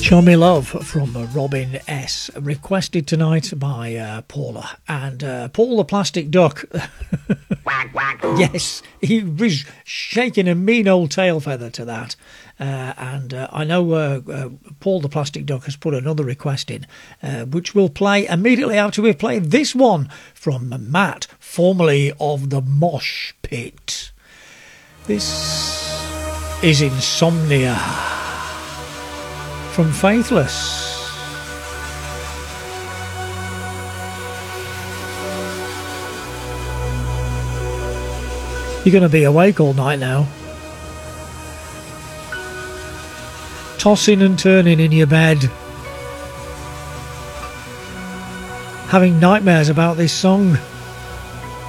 Show Me Love from Robin S. Requested tonight by Paula. And Paul the Plastic Duck. Quack, quack. Yes, he was shaking a mean old tail feather to that. And I know Paul the Plastic Duck has put another request in, which we'll play immediately after we've played this one from Matt, formerly of the Mosh Pit. This is Insomnia from Faithless. You're going to be awake all night now, tossing and turning in your bed, having nightmares about this song.